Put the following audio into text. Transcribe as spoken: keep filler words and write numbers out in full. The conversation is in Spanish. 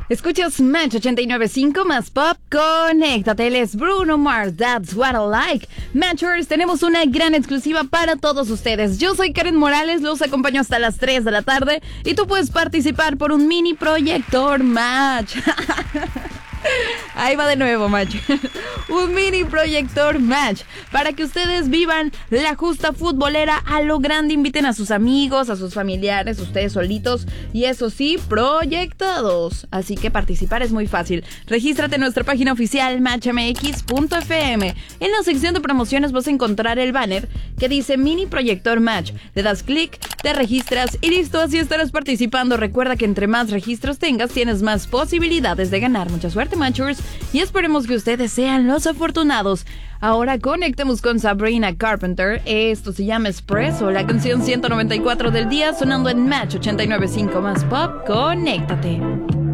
Escuchas Match ochenta y nueve punto cinco más Pop. Conéctate, él es Bruno Mars, That's What I Like. Matchers, tenemos una gran exclusiva para todos ustedes. Yo soy Karen Morales, los acompaño hasta las tres de la tarde y tú puedes participar por un mini proyector Match. Ahí va de nuevo, Match. Un mini proyector Match para que ustedes vivan la justa futbolera a lo grande. Inviten a sus amigos, a sus familiares, ustedes solitos y eso sí, proyectados. Así que participar es muy fácil. Regístrate en nuestra página oficial match m x punto f m. En la sección de promociones vas a encontrar el banner que dice mini proyector Match. Le das clic, te registras y listo, así estarás participando. Recuerda que entre más registros tengas, tienes más posibilidades de ganar. Mucha suerte, Matchers, y esperemos que ustedes sean los afortunados. Ahora conectemos con Sabrina Carpenter. Esto se llama Espresso, la canción ciento noventa y cuatro del día, sonando en Match ochenta y nueve punto cinco más Pop. Conéctate.